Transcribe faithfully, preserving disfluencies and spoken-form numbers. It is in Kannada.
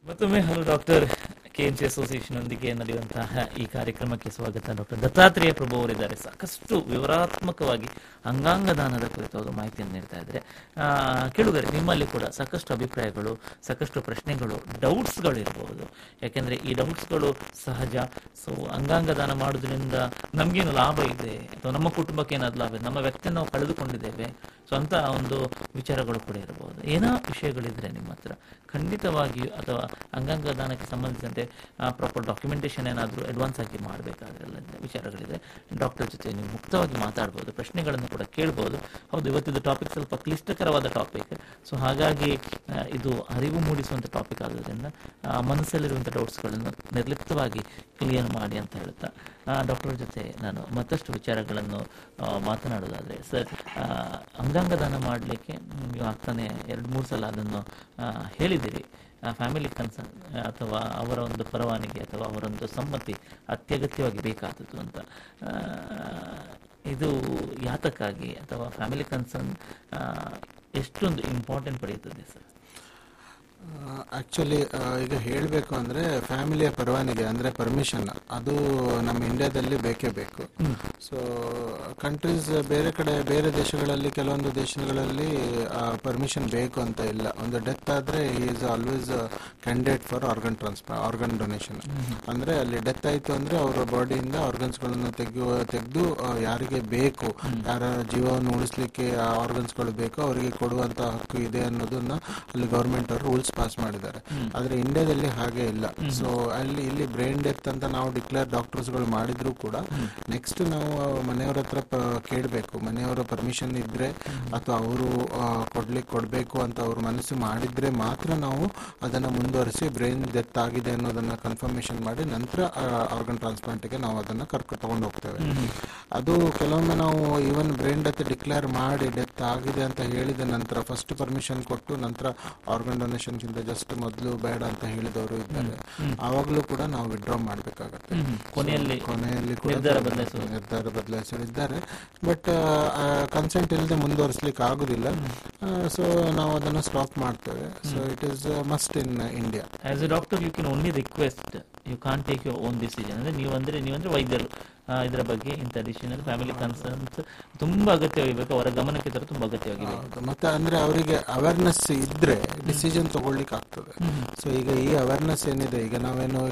ಮತ್ತೊಮ್ಮೆ hello doctor K M C association ಒಂದಿಗೆ ನಡೆಯುವಂತಹ ಈ ಕಾರ್ಯಕ್ರಮಕ್ಕೆ ಸ್ವಾಗತ. ಡಾಕ್ಟರ್ ದತ್ತಾತ್ರೇಯ ಪ್ರಭು ಅವರಿದ್ದಾರೆ. ಸಾಕಷ್ಟು ವಿವರಾತ್ಮಕವಾಗಿ ಅಂಗಾಂಗ ದಾನದ ಕುರಿತಾದ ಮಾಹಿತಿಯನ್ನು ನೀಡ್ತಾ ಇದ್ದಾರೆ. ಕೇಳುಗರೆ, ನಿಮ್ಮಲ್ಲಿ ಕೂಡ ಸಾಕಷ್ಟು ಅಭಿಪ್ರಾಯಗಳು, ಸಾಕಷ್ಟು ಪ್ರಶ್ನೆಗಳು, ಡೌಟ್ಸ್ಗಳು ಇರಬಹುದು. ಯಾಕೆಂದ್ರೆ ಈ ಡೌಟ್ಸ್ಗಳು ಸಹಜ. ಸೊ ಅಂಗಾಂಗ ದಾನ ಮಾಡೋದ್ರಿಂದ ನಮ್ಗೇನು ಲಾಭ ಇದೆ ಅಥವಾ ನಮ್ಮ ಕುಟುಂಬಕ್ಕೆ ಏನಾದ್ರು ಲಾಭ ಇದೆ, ನಮ್ಮ ವ್ಯಕ್ತಿಯನ್ನು ನಾವು ಕಳೆದುಕೊಂಡಿದ್ದೇವೆ, ಸೊ ಅಂತ ಒಂದು ವಿಚಾರಗಳು ಕೂಡ ಇರಬಹುದು. ಏನೋ ವಿಷಯಗಳಿದ್ರೆ ನಿಮ್ಮ ಹತ್ರ ಖಂಡಿತವಾಗಿಯೂ, ಅಥವಾ ಅಂಗಾಂಗ ದಾನಕ್ಕೆ ಸಂಬಂಧಿಸಿದಂತೆ ಪ್ರಾಪರ್ ಡಾಕ್ಯುಮೆಂಟೇಶನ್ ಏನಾದರೂ ಅಡ್ವಾನ್ಸ್ ಆಗಿ ಮಾಡಬೇಕಾದ್ರೆ ಎಲ್ಲ ವಿಚಾರಗಳಿದೆ, ಡಾಕ್ಟರ್ ಜೊತೆ ನೀವು ಮುಕ್ತವಾಗಿ ಮಾತಾಡ್ಬೋದು, ಪ್ರಶ್ನೆಗಳನ್ನು ಕೂಡ ಕೇಳ್ಬೋದು. ಹೌದು, ಇವತ್ತಿದ್ದು ಟಾಪಿಕ್ ಸ್ವಲ್ಪ ಕ್ಲಿಷ್ಟಕರವಾದ ಟಾಪಿಕ್. ಸೊ ಹಾಗಾಗಿ ಇದು ಅರಿವು ಮೂಡಿಸುವಂಥ ಟಾಪಿಕ್ ಆಗೋದ್ರಿಂದ ಮನಸ್ಸಲ್ಲಿರುವಂಥ ಡೌಟ್ಸ್ಗಳನ್ನು ನಿರ್ಲಿಪ್ತವಾಗಿ ಕ್ಲಿಯರ್ ಮಾಡಿ ಅಂತ ಹೇಳ್ತಾ ಡಾಕ್ಟರ್ ಜೊತೆ ನಾನು ಮತ್ತಷ್ಟು ವಿಚಾರಗಳನ್ನು ಮಾತನಾಡೋದಾದರೆ, ಸರ್, ಅಂಗಾಂಗ ದಾನ ಮಾಡಲಿಕ್ಕೆ ನೀವು ಆಗ್ತಾನೆ ಎರಡು ಮೂರು ಸಲ ಅದನ್ನು ಹೇಳಿದ್ದೀರಿ. ಫ್ಯಾಮಿಲಿ ಕನ್ಸರ್ನ್ ಅಥವಾ ಅವರ ಒಂದು ಪರವಾನಗಿ ಅಥವಾ ಅವರೊಂದು ಸಮ್ಮತಿ ಅತ್ಯಗತ್ಯವಾಗಿ ಬೇಕಾದದ್ದು ಅಂತ. ಇದು ಯಾತಕ್ಕಾಗಿ ಅಥವಾ ಫ್ಯಾಮಿಲಿ ಕನ್ಸರ್ನ್ ಎಷ್ಟೊಂದು ಇಂಪಾರ್ಟೆಂಟ್ ಪಡೆಯುತ್ತದೆ ಸರ್? ಆಕ್ಚುಲಿ ಈಗ ಹೇಳಬೇಕು ಅಂದ್ರೆ ಫ್ಯಾಮಿಲಿಯ ಪರವಾನಗಿ ಅಂದ್ರೆ ಪರ್ಮಿಷನ್, ಅದು ನಮ್ಮ ಇಂಡಿಯಾದಲ್ಲಿ ಬೇಕೇ ಬೇಕು. ಸೊ ಕಂಟ್ರೀಸ್ ಬೇರೆ ಕಡೆ ಬೇರೆ ದೇಶಗಳಲ್ಲಿ, ಕೆಲವೊಂದು ದೇಶಗಳಲ್ಲಿ ಪರ್ಮಿಷನ್ ಬೇಕು ಅಂತ ಇಲ್ಲ. ಒಂದು ಡೆತ್ ಆದ್ರೆ is always candidate for organ transfer, organ donation. ಅಂದ್ರೆ ಅಲ್ಲಿ ಡೆತ್ ಆಯ್ತು ಅಂದ್ರೆ ಅವರ ಬಾಡಿಯಿಂದ ಆರ್ಗನ್ಸ್ ಗಳನ್ನು ತೆಗೆಯುವ ತೆಗೆದು ಯಾರಿಗೆ ಬೇಕು, ಯಾರ ಜೀವವನ್ನು ಉಳಿಸ್ಲಿಕ್ಕೆ ಆ ಆರ್ಗನ್ಸ್ ಗಳು ಬೇಕು ಅವರಿಗೆ ಕೊಡುವಂತ ಹಕ್ಕು ಇದೆ ಅನ್ನೋದನ್ನ ಅಲ್ಲಿ ಗವರ್ಮೆಂಟ್ ಅವರು ರೂಲ್ಸ್ ಪಾಸ್ ಮಾಡಿದ್ದಾರೆ. ಆದ್ರೆ ಇಂಡಿಯಾದಲ್ಲಿ ಹಾಗೆ ಇಲ್ಲ. ಸೊ ಅಲ್ಲಿ ಇಲ್ಲಿ ಬ್ರೈನ್ ಡೆತ್ ಅಂತ ನಾವು ಡಿಕ್ಲೇರ್ ಡಾಕ್ಟರ್ಸ್ ಗಳು ಮಾಡಿದ್ರು ಕೂಡ ನೆಕ್ಸ್ಟ್ ನಾವು ಮನೆಯವರ ಹತ್ರ ಕೇಳಬೇಕು. ಮನೆಯವರ ಪರ್ಮಿಷನ್ ಇದ್ರೆ ಅಥವಾ ಅವರು ಕೊಡ್ಲಿಕ್ಕೆ ಕೊಡ್ಬೇಕು ಅಂತ ಅವ್ರ ಮನಸ್ಸು ಮಾಡಿದ್ರೆ ಮಾತ್ರ ನಾವು ಅದನ್ನ ಮುಂದುವರಿಸಿ ಬ್ರೈನ್ ಡೆತ್ ಆಗಿದೆ ಅನ್ನೋದನ್ನ ಕನ್ಫರ್ಮೇಶನ್ ಮಾಡಿ ನಂತರ ಆರ್ಗನ್ ಟ್ರಾನ್ಸ್ಪ್ಲಾಂಟ್ ಗೆ ನಾವು ಅದನ್ನ ಕರ್ಕೊಂಡು ತಗೊಂಡು ಹೋಗ್ತೇವೆ. ಅದು ಕೆಲವೊಮ್ಮೆ ನಾವು ಈವನ್ ಬ್ರೈನ್ ಡೆತ್ ಡಿಕ್ಲೇರ್ ಮಾಡಿ ಡೆತ್ ಆಗಿದೆ ಅಂತ ಹೇಳಿದ ನಂತರ ಫಸ್ಟ್ ಪರ್ಮಿಷನ್ ಕೊಟ್ಟು ನಂತರ ಆರ್ಗನ್ ಡೊನೇಷನ್ ಗಿಂತ ಜಸ್ಟ್ ಮೊದಲು ಬೇಡ ಅಂತ ಹೇಳಿದವರು ಇದ್ದಾರೆ. ಆವಾಗಲೂ ಕೂಡ ನಾವು ವಿಡ್ರಾ ಮಾಡಬೇಕಾಗತ್ತೆ. ಕೊನೆಯಲ್ಲಿ ಕೊನೆಯಲ್ಲಿ ಕೂಡ ನಿರ್ಧಾರ ಬದಲಾಯಿಸೋರು ಇದ್ದಾರೆ. ಬಟ್ ಕನ್ಸೆಂಟ್ ಇಲ್ಲದೆ ಮುಂದುವರಿಸಲಿಕ್ಕೆ ಆಗುದಿಲ್ಲ. ಸೊ ನಾವು ಅದನ್ನು ಸ್ಟಾಪ್ ಮಾಡ್ತೇವೆ. So it is must in India. As A doctor you can only request, you can't take your own decision. ಅಂದ್ರೆ ನೀವು ಅಂದ್ರೆ ನೀವಂದ್ರೆ ವೈದ್ಯರು, ಇದರ ಬಗ್ಗೆ ಇಂಥ ಡಿಸಿಷನ್ ಫ್ಯಾಮಿಲಿ ಕನ್ಸರ್ನ್ಸ್ ತುಂಬಾ ಅಗತ್ಯವಾಗಿರ್ಬೇಕು, ಅವರ ಗಮನಕ್ಕೆ ತರ ತುಂಬಾ ಅಗತ್ಯವಾಗಿರ್ಬೇಕು. ಮತ್ತೆ ಅಂದ್ರೆ ಅವರಿಗೆ ಅವೇರ್ನೆಸ್ ಇದ್ರೆ ಡಿಸಿಷನ್ ತಗೊಳ್ಲಿಕ್ಕೆ ಆಗ್ತದೆ. ಸೊ ಈಗ ಈ ಅವೇರ್ನೆಸ್ ಏನಿದೆ, ಈಗ ನಾವೇನು